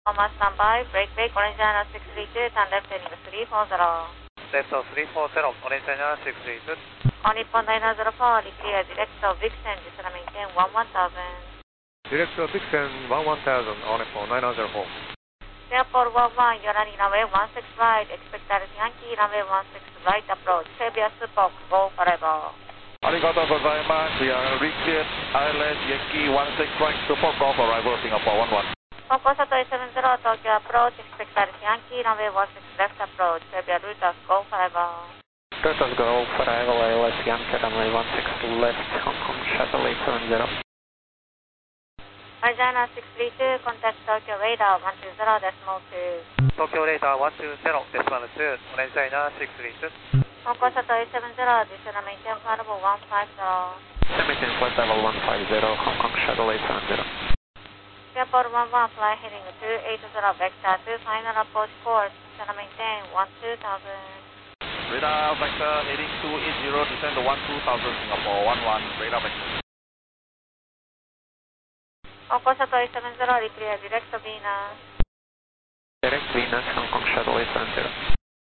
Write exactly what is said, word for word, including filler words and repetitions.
Thomas standby, break break, orange China six three two, turn left heading three four zero. Left of three four zero, orange China six three two. On Nippon nine zero four, clear direct of Vixen, descend maintain one one thousand. Direct of Vixen one one thousand, on for nine zero four. Airport one one, you're running runway one six right, expect direct Yankee, runway one six right approach, Previous Box, go forever. Arigatou gozaimasu. We are reached Island Yankee one six right, support golf arrival Singapore one one. Hong Kong Sato seven zero, Tokyo approach, expect direct Yankee, runway one six left approach, Previous Rutas, go forever. Rutas go forever, A L S Yankee, runway one six left, Hong Kong Shuttle eight seven zero. China six three two, contact Tokyo radar one two zero decimal two. Tokyo radar one two zero, decimal two, orange China six three two. Hong Kong Sato seven zero, descend maintain flight level one five zero. Maintain flight level one five zero, Hong Kong Shuttle eight seven zero. Airport one one, fly heading two eight zero, vector two, final approach course, descend maintain one two thousand. Radar vector heading two eight zero, descend to one two thousand Singapore one one, radar vector. Hong Kong Sato seven zero, clear direct to Venus. Direct Venus, Hong Kong Shuttle eight seven zero.